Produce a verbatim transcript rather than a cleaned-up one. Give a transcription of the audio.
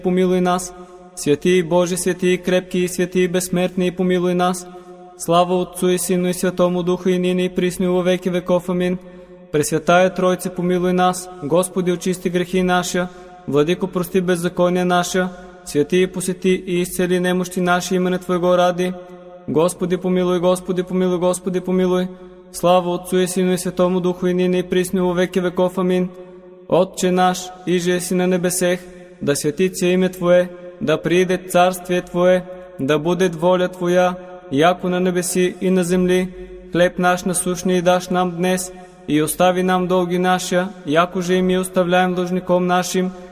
помилуй нас. Святий Боже, святий крепки и святий безсмертни, помилуй нас. Слава Отцу и Сину и Святому Духу, и нине и присно и во веки веков. Амин. Пресвятая Тройце, помилуй нас. Господи, очисти грехи наши. Владико, прости беззакония наша. Святий, посети и изцели немощи наши имене Твоего ради. Господи, помилуй, Господи, помилуй, Господи, помилуй. Слава Отцу и Сину и Святому Духу, и нине и присно и во веки веков. Амин. Отче наш, иже си на небесех, да свети се име Твое, да прииде царствие Твое, да буде воля Твоя, яко на небеси и на земли. Хлеб наш насущний даш нам днес, и остави нам долги наши, яко же и ми оставляем должником нашим,